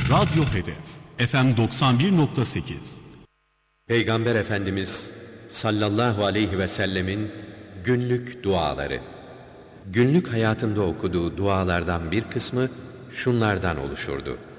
Radyo Hedef FM 91.8. Peygamber Efendimiz sallallahu aleyhi ve sellemin günlük duaları. Günlük hayatında okuduğu dualardan bir kısmı şunlardan oluşurdu.